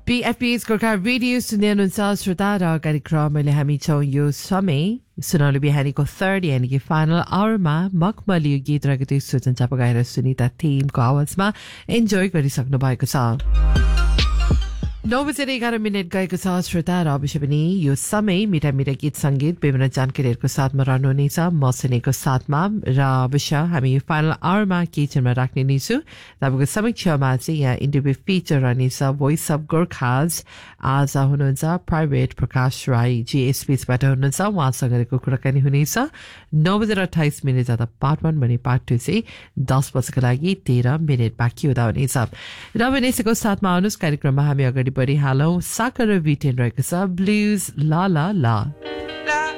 BFP's Gorkha radio सुन्दै हुनुहुन्छ श्रोता र कार्यक्रमले हामी छौँ यो समय सुनौलो बिहानीको थर्ड यानि कि फाइनल आवरमा मखमली गीत रगती सुजन चापा गाएर सुनिता थिमको आवाजमा इन्जोय गरिसक्नु भएको छ 9:11 गएको छ श्रोता र अवश्य पनि यो समय मिठा मिठा गीत संगीत विभिन्न जानकारीहरूको साथमा रहनुहुनेछ म सुनेको साथमा र अवश्य हामी फाइनल आवरमा किचनमा राख्ने नै छु तपाईँको समक्षमा चाहिँ यहाँ इन्टरभ्यू फिचर रहनेछ भोइस अफ गोर्खाज आज हुनुहुन्छ प्राइभेट प्रकाश राई जीएसपीबाट हुनुहुन्छ उहाँसँगको कुराकानी हुनेछ 9:28 जाँदा पार्ट 1 भने पार्ट 2 चाहिँ 10 बजेको लागि 13 मिनट बाँकी हुँदा हुनेछ र पनि यसको साथमा आउनुहोस् कार्यक्रममा हामी अगाडि बढिहालौँ साकर र भिटेन रहेको छ ब्लुज ला ला ला